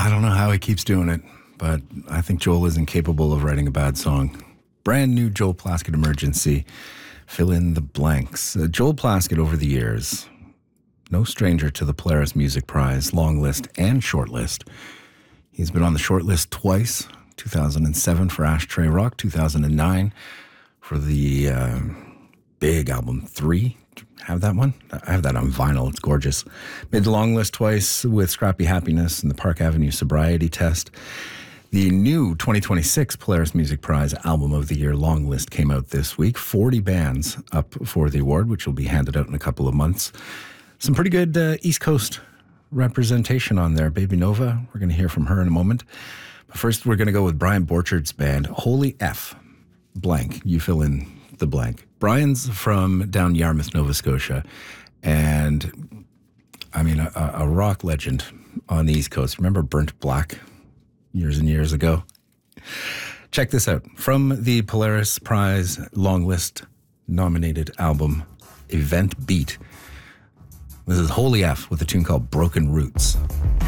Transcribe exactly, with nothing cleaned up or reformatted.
I don't know how he keeps doing it, but I think Joel is incapable of writing a bad song. Brand new Joel Plaskett Emergency. Fill in the blanks. Uh, Joel Plaskett, over the years, no stranger to the Polaris Music Prize long list and short list. He's been on the short list twice, two thousand seven for Ashtray Rock, two thousand nine for the uh, big album three. Have that one? I have that on vinyl. It's gorgeous. Made the long list twice with Scrappy Happiness and the Park Avenue Sobriety Test. The new twenty twenty-six Polaris Music Prize Album of the Year long list came out this week. forty bands up for the award, which will be handed out in a couple of months. Some pretty good uh, East Coast representation on there. Baby Nova, we're going to hear from her in a moment. But first, we're going to go with Brian Borchard's band, Holy F, blank. You fill in the blank. Brian's from down Yarmouth, Nova Scotia, and I mean, a, a rock legend on the East Coast. Remember Burnt Black years and years ago? Check this out. From the Polaris Prize long list nominated album, Event Beat. This is Holy F with a tune called Broken Roots.